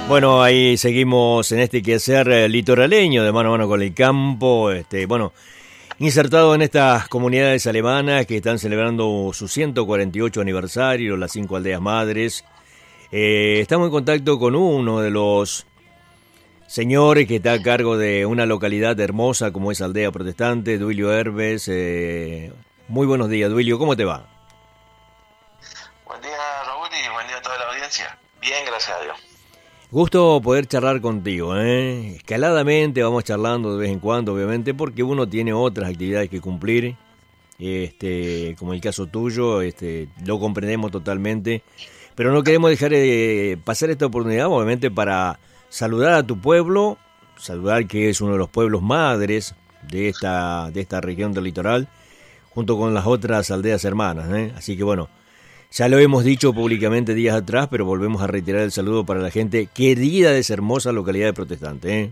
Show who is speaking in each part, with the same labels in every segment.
Speaker 1: Bueno, ahí seguimos en este quehacer litoraleño de mano a mano con el campo, insertado en estas comunidades alemanas que están celebrando su 148 aniversario, las 5 aldeas madres. Estamos en contacto con uno de los señores que está a cargo de una localidad hermosa como es Aldea Protestante, Duilio Herbes. Muy buenos días, Duilio, ¿cómo te va?
Speaker 2: Buen día, Raúl, y buen día a toda la audiencia. Bien, gracias a Dios.
Speaker 1: Gusto poder charlar contigo, escaladamente vamos charlando de vez en cuando, obviamente, porque uno tiene otras actividades que cumplir, como el caso tuyo, lo comprendemos totalmente, pero no queremos dejar de pasar esta oportunidad, obviamente, para saludar a tu pueblo, saludar que es uno de los pueblos madres de esta región del litoral, junto con las otras aldeas hermanas, así que bueno. Ya lo hemos dicho públicamente días atrás, pero volvemos a reiterar el saludo para la gente querida de esa hermosa localidad de Protestante.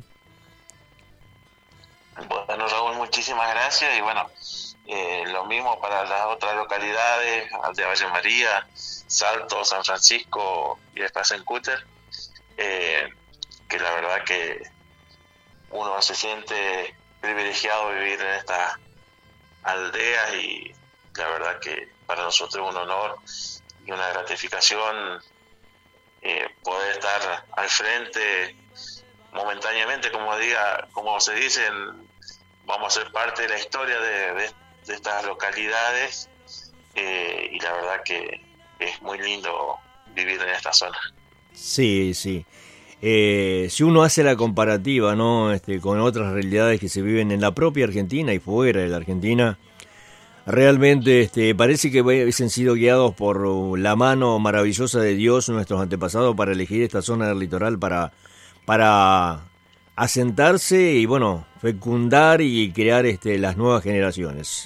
Speaker 2: Bueno, Raúl, muchísimas gracias. Y bueno, lo mismo para las otras localidades, Aldea Valle María, Salto, San Francisco y Espasencúter, que la verdad que uno se siente privilegiado de vivir en estas aldeas y la verdad que para nosotros es un honor y una gratificación poder estar al frente momentáneamente, como se dice, vamos a ser parte de la historia de estas localidades y la verdad que es muy lindo vivir en esta zona.
Speaker 1: Sí, sí. Si uno hace la comparativa, ¿no? Con otras realidades que se viven en la propia Argentina y fuera de la Argentina, realmente parece que hubiesen sido guiados por la mano maravillosa de Dios nuestros antepasados para elegir esta zona del litoral para asentarse y bueno, fecundar y crear las nuevas generaciones.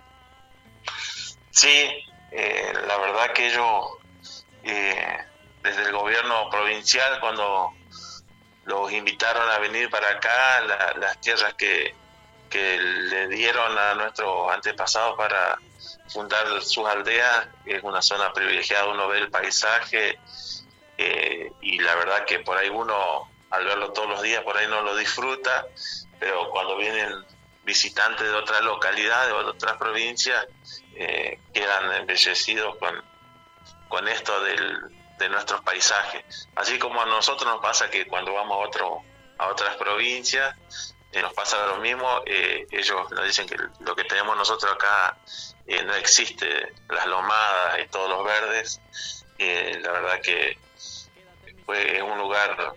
Speaker 2: Sí, la verdad que ellos desde el gobierno provincial, cuando los invitaron a venir para acá, las tierras que le dieron a nuestros antepasados para fundar sus aldeas, es una zona privilegiada, uno ve el paisaje y la verdad que por ahí uno, al verlo todos los días, por ahí no lo disfruta, pero cuando vienen visitantes de otras localidades o de otras provincias, quedan embellecidos con esto de nuestros paisajes. Así como a nosotros nos pasa que cuando vamos a otras provincias, nos pasa lo mismo, ellos nos dicen que lo que tenemos nosotros acá no existe, las lomadas y todos los verdes, la verdad que es un lugar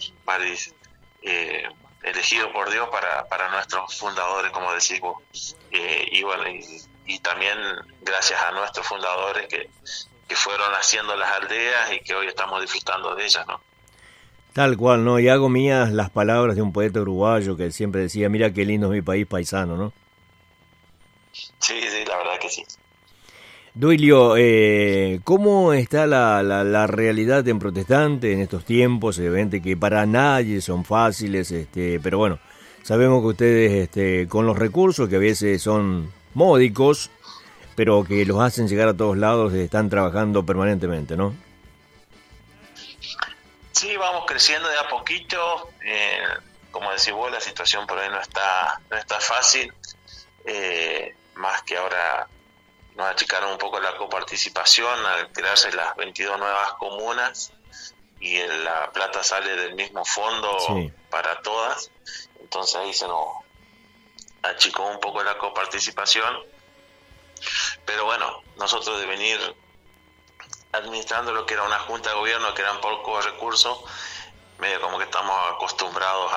Speaker 2: elegido por Dios para nuestros fundadores, como decís vos, y bueno, y también gracias a nuestros fundadores que fueron haciendo las aldeas y que hoy estamos disfrutando de ellas, ¿no?
Speaker 1: Tal cual, ¿no? Y hago mías las palabras de un poeta uruguayo que siempre decía, mira qué lindo es mi país paisano, ¿no?
Speaker 2: Sí, la verdad que sí.
Speaker 1: Duilio, ¿cómo está la realidad en Protestante en estos tiempos? Evidentemente que para nadie son fáciles, pero bueno, sabemos que ustedes con los recursos que a veces son módicos, pero que los hacen llegar a todos lados, están trabajando permanentemente, ¿no?
Speaker 2: Sí, vamos creciendo de a poquito, como decís vos, la situación por ahí no está fácil, más que ahora nos achicaron un poco la coparticipación al crearse las 22 nuevas comunas y la plata sale del mismo fondo sí, para todas, entonces ahí se nos achicó un poco la coparticipación, pero bueno, nosotros de venir administrando lo que era una junta de gobierno, que eran pocos recursos, medio como que estamos acostumbrados